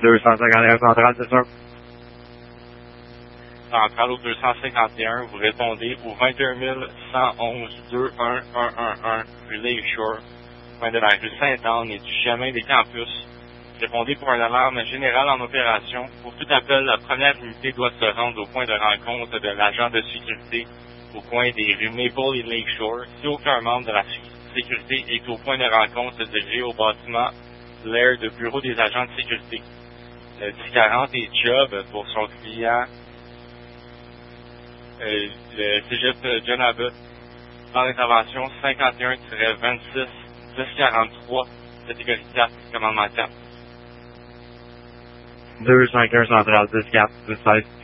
251 centrale, c'est sûr. Centrale au 251, vous répondez au 21 111 21111 rue Lakeshore, coin de la rue Sainte-Anne et du chemin des campus. Répondez pour une alarme générale en opération. Pour tout appel, la première unité doit se rendre au point de rencontre de l'agent de sécurité au coin des rues Maple et Lakeshore. Si aucun membre de la sécurité est au point de rencontre, se diriger au bâtiment l'air de bureau des agents de sécurité. Le 1040 est job pour son client, le cégep John Abbott. Dans l'intervention 51-26 1043, catégorie 4, commandement 4. 251 centrale, 10-4, 16.